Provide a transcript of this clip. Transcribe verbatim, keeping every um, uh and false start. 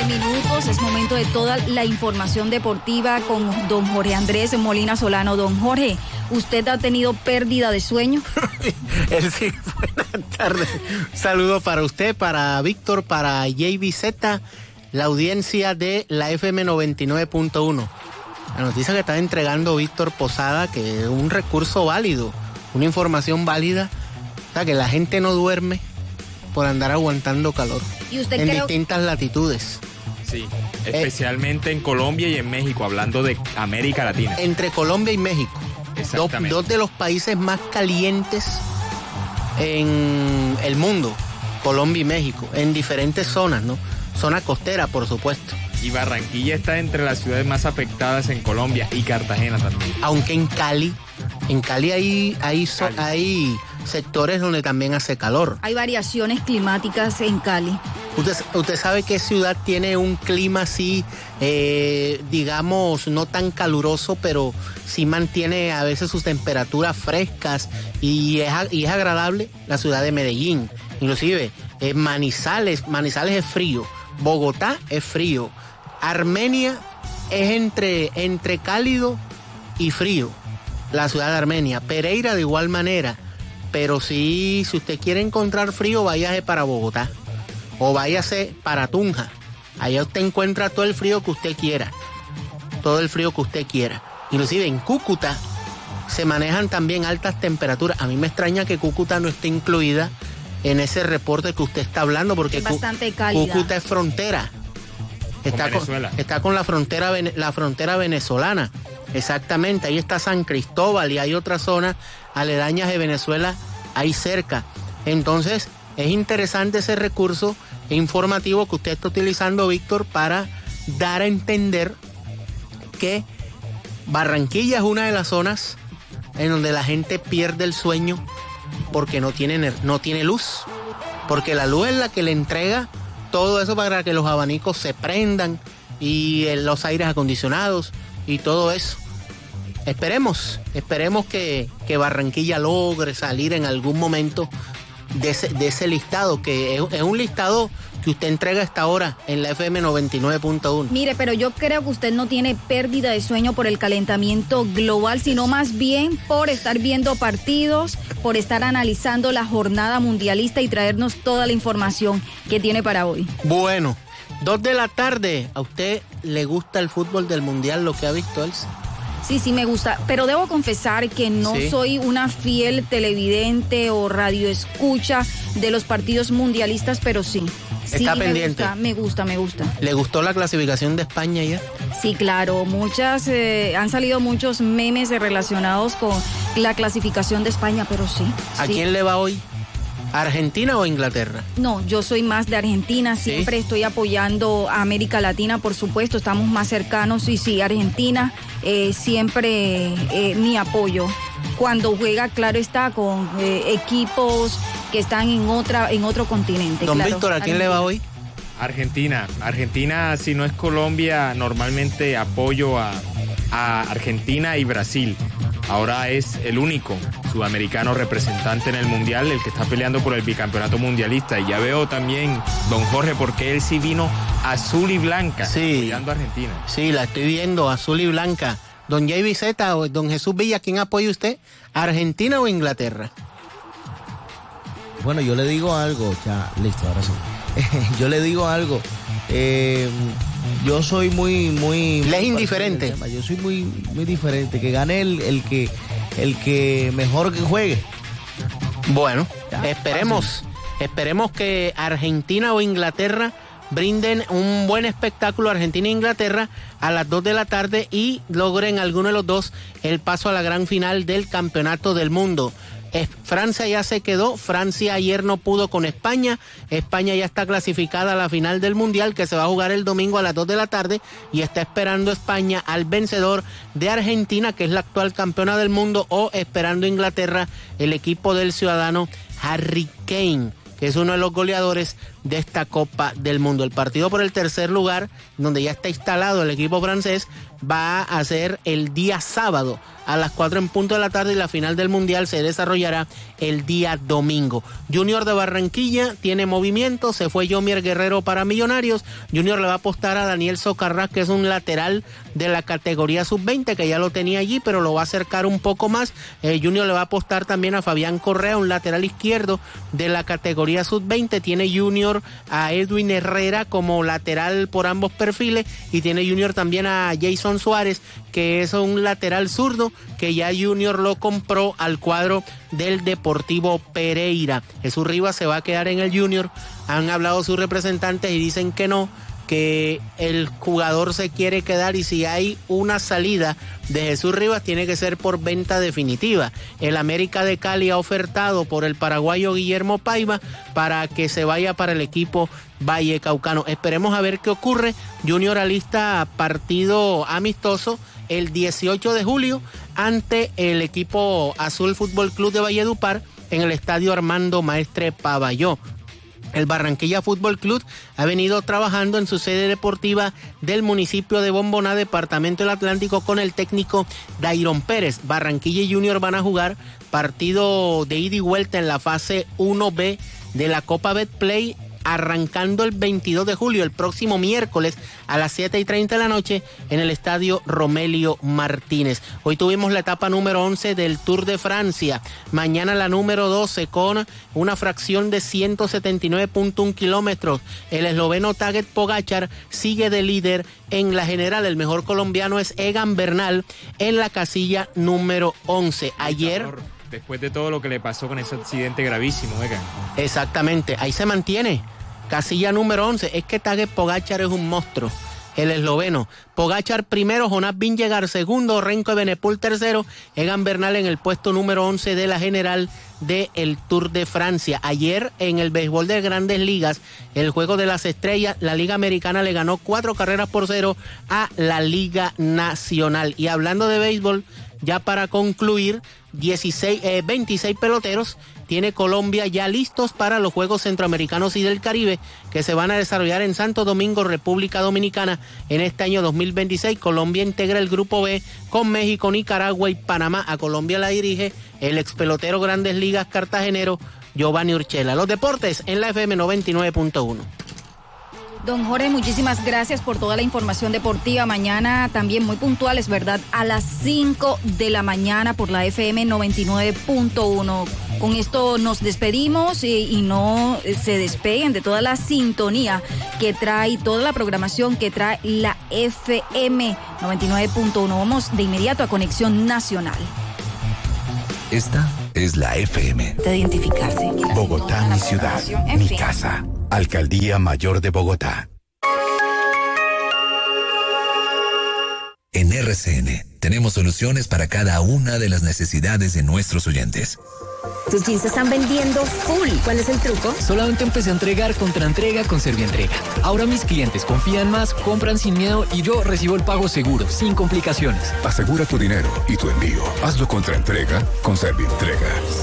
minutos. Es momento de toda la información deportiva con don Jorge Andrés Molina Solano. Don Jorge, ¿usted ha tenido pérdida de sueño? Sí, buenas tardes. Un saludo para usted, para Víctor, para J B Z, la audiencia de la F M noventa y nueve punto uno. La noticia que está entregando Víctor Posada, que es un recurso válido, una información válida, o sea, que la gente no duerme por andar aguantando calor. ¿Y usted en creo... distintas latitudes. Sí, especialmente eh, en Colombia y en México, hablando de América Latina. Entre Colombia y México. Exactamente. Dos, dos de los países más calientes en el mundo, Colombia y México, en diferentes zonas, ¿no? Zona costera, por supuesto. Y Barranquilla está entre las ciudades más afectadas en Colombia y Cartagena también. Aunque en Cali, en Cali hay, hay, so, Cali. hay sectores donde también hace calor. Hay variaciones climáticas en Cali. Usted, usted sabe qué ciudad tiene un clima así, eh, digamos, no tan caluroso, pero sí mantiene a veces sus temperaturas frescas y es, y es agradable. La ciudad de Medellín. Inclusive, eh, Manizales, Manizales es frío, Bogotá es frío, Armenia es entre, entre cálido y frío, la ciudad de Armenia. Pereira de igual manera, pero sí, si usted quiere encontrar frío, váyase para Bogotá o váyase para Tunja. Allá usted encuentra todo el frío que usted quiera, todo el frío que usted quiera. Inclusive en Cúcuta se manejan también altas temperaturas. A mí me extraña que Cúcuta no esté incluida en ese reporte que usted está hablando, porque es bastante cálida. Cúcuta es frontera. Está con, con, está con la frontera, la frontera venezolana. Exactamente, ahí está San Cristóbal y hay otras zonas aledañas de Venezuela ahí cerca. Entonces, es interesante ese recurso informativo que usted está utilizando, Víctor, para dar a entender que Barranquilla es una de las zonas en donde la gente pierde el sueño porque no tiene, no tiene luz, porque la luz es la que le entrega todo eso para que los abanicos se prendan y los aires acondicionados y todo eso. Esperemos, esperemos que, que Barranquilla logre salir en algún momento de ese, de ese listado, que es, es un listado que usted entrega hasta ahora en la F M noventa y nueve punto uno. Mire, pero yo creo que usted no tiene pérdida de sueño por el calentamiento global, sino más bien por estar viendo partidos, por estar analizando la jornada mundialista y traernos toda la información que tiene para hoy. Bueno, dos de la tarde. ¿A usted le gusta el fútbol del mundial, lo que ha visto, Elsa? Sí, sí me gusta, pero debo confesar que no sí. soy una fiel televidente o radioescucha de los partidos mundialistas, pero sí. Está sí, pendiente. Me gusta, me gusta, me gusta. ¿Le gustó la clasificación de España ayer? Sí, claro. Muchas, eh, han salido muchos memes relacionados con la clasificación de España, pero sí. ¿A sí. quién le va hoy? ¿Argentina o Inglaterra? No, yo soy más de Argentina. Siempre ¿Sí? estoy apoyando a América Latina, por supuesto. Estamos más cercanos. Y sí, Argentina, eh, siempre eh, mi apoyo. Cuando juega, claro está, con eh, equipos que están en otra en otro continente. Don claro. Víctor, ¿a quién Argentina. le va hoy? Argentina. Argentina, si no es Colombia, normalmente apoyo a, a Argentina y Brasil. Ahora es el único sudamericano representante en el Mundial, el que está peleando por el bicampeonato mundialista. Y ya veo también, don Jorge, porque él sí vino azul y blanca, sí, apoyando a Argentina. Sí, la estoy viendo, azul y blanca. Don J B Z o don Jesús Villa, ¿quién apoya usted? ¿Argentina o Inglaterra? Bueno, yo le digo algo, ya, listo, ahora sí. Yo le digo algo. Eh, yo soy muy, muy... ¿Le es indiferente? Yo soy muy, muy diferente. Que gane el, el que el que mejor que juegue. Bueno, ya, esperemos, fácil. esperemos que Argentina o Inglaterra brinden un buen espectáculo, Argentina e Inglaterra, a las dos de la tarde y logren alguno de los dos el paso a la gran final del Campeonato del Mundo. Francia ya se quedó, Francia ayer no pudo con España, España ya está clasificada a la final del Mundial que se va a jugar el domingo a las dos de la tarde y está esperando España al vencedor de Argentina, que es la actual campeona del mundo, o esperando Inglaterra, el equipo del ciudadano Harry Kane, que es uno de los goleadores de esta Copa del Mundo. El partido por el tercer lugar, donde ya está instalado el equipo francés, va a ser el día sábado a las cuatro en punto de la tarde y la final del Mundial se desarrollará el día domingo. Junior de Barranquilla tiene movimiento, se fue Yomier Guerrero para Millonarios. Junior le va a apostar a Daniel Socarrás, que es un lateral de la categoría sub veinte, que ya lo tenía allí, pero lo va a acercar un poco más. Eh, Junior le va a apostar también a Fabián Correa, un lateral izquierdo de la categoría sub veinte. Tiene Junior a Edwin Herrera como lateral por ambos perfiles y tiene Junior también a Jason Suárez, que es un lateral zurdo que ya Junior lo compró al cuadro del Deportivo Pereira. Jesús Rivas se va a quedar en el Junior. Han hablado sus representantes y dicen que no, que el jugador se quiere quedar y si hay una salida de Jesús Rivas tiene que ser por venta definitiva. El América de Cali ha ofertado por el paraguayo Guillermo Paiva para que se vaya para el equipo vallecaucano. Esperemos a ver qué ocurre. Junior alista partido amistoso el dieciocho de julio ante el equipo Azul Fútbol Club de Valledupar en el estadio Armando Maestre Pavalló. El Barranquilla Fútbol Club ha venido trabajando en su sede deportiva del municipio de Bomboná, departamento del Atlántico, con el técnico Dairon Pérez. Barranquilla y Junior van a jugar partido de ida y vuelta en la fase uno B de la Copa Betplay, arrancando el veintidós de julio, el próximo miércoles a las siete y treinta de la noche en el estadio Romelio Martínez. Hoy tuvimos la etapa número once del Tour de Francia, mañana la número doce con una fracción de ciento setenta y nueve punto uno kilómetros. El esloveno Tadej Pogačar sigue de líder en la general. El mejor colombiano es Egan Bernal en la casilla número once. Ayer... Después de todo lo que le pasó con ese accidente gravísimo, Egan. Exactamente, ahí se mantiene. Casilla número once. Es que Tadej Pogačar es un monstruo, el esloveno. Pogačar primero, Jonas Vingegaard segundo, Renko Evenepoel tercero, Egan Bernal en el puesto número once de la general del Tour de Francia. Ayer en el béisbol de Grandes Ligas, el Juego de las Estrellas, la Liga Americana le ganó cuatro carreras por cero a la Liga Nacional. Y hablando de béisbol, ya para concluir, dieciséis, eh, veintiséis peloteros tiene Colombia ya listos para los Juegos Centroamericanos y del Caribe que se van a desarrollar en Santo Domingo, República Dominicana, en este año dos mil veintiséis. Colombia integra el Grupo B con México, Nicaragua y Panamá. A Colombia la dirige el ex pelotero Grandes Ligas cartagenero Giovanni Urchela. Los deportes en la F M noventa y nueve punto uno. Don Jorge, muchísimas gracias por toda la información deportiva. Mañana también muy puntuales, ¿verdad? A las cinco de la mañana por la F M noventa y nueve punto uno. Con esto nos despedimos y, y no se despeguen de toda la sintonía que trae, toda la programación que trae la F M noventa y nueve punto uno. Vamos de inmediato a Conexión Nacional. Esta es la F M. De identificarse. Bogotá, mi ciudad, mi fin. Casa. Alcaldía Mayor de Bogotá. En R C N tenemos soluciones para cada una de las necesidades de nuestros oyentes. Tus jeans se están vendiendo full. ¿Cuál es el truco? Solamente empecé a entregar contra entrega con Servientrega. Ahora mis clientes confían más, compran sin miedo y yo recibo el pago seguro, sin complicaciones. Asegura tu dinero y tu envío. Hazlo contra entrega con Servientrega.